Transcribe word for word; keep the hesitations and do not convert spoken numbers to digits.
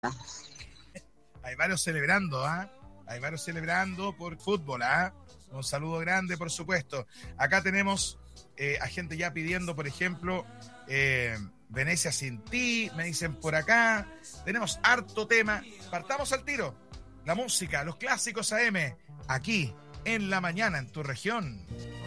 Hay varios celebrando, ¿ah? ¿eh? Hay varios celebrando por fútbol, ¿ah? ¿eh? Un saludo grande, por supuesto. Acá tenemos eh, a gente ya pidiendo, por ejemplo, eh, Venecia sin ti, me dicen por acá. Tenemos harto tema. Partamos al tiro. La música, los clásicos A M, aquí, en la mañana, en tu región.